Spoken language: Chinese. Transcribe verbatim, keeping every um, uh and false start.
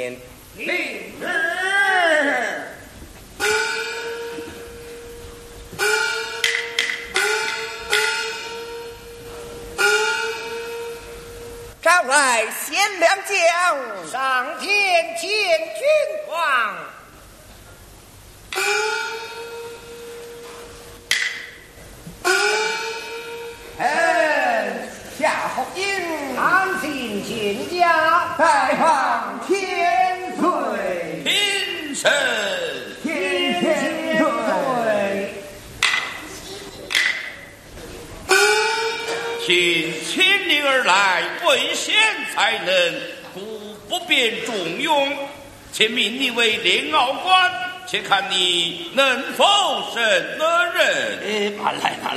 面。 令日。 招来贤良将， 上天见君王。 嗯，夏侯婴， 安心见驾， 拜访千岁。 天神， 天千岁。 请千里而来，为贤才能，故不便重用。且命你为连奥官，且看你能否胜得人。 哎，拿来拿来。